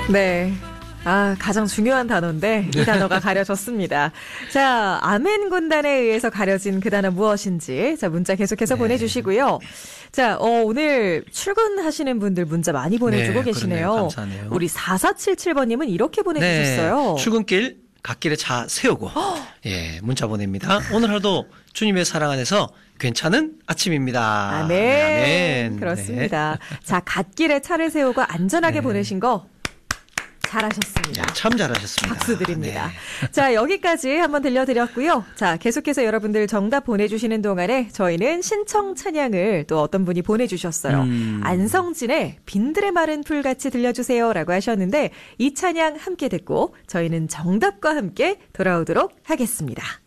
네. 가장 중요한 단어인데 이 단어가 가려졌습니다. 자, 아멘 군단에 의해서 가려진 그 단어 무엇인지 자 문자 계속해서 보내주시고요. 자, 오늘 출근하시는 분들 문자 많이 보내주고 계시네요. 그러네요. 감사하네요. 우리 4477번님은 이렇게 보내주셨어요. 출근길 갓길에 차 세우고 문자 보냅니다. 오늘 하루도 주님의 사랑 안에서 괜찮은 아침입니다. 아멘. 네, 아멘. 그렇습니다. 자, 갓길에 차를 세우고 안전하게 보내신 거 잘하셨습니다. 참 잘하셨습니다. 박수 드립니다. 자, 여기까지 한번 들려드렸고요. 자, 계속해서 여러분들 정답 보내주시는 동안에 저희는 신청 찬양을 또 어떤 분이 보내주셨어요. 안성진의 빈들의 마른 풀같이 들려주세요 라고 하셨는데 이 찬양 함께 듣고 저희는 정답과 함께 돌아오도록 하겠습니다.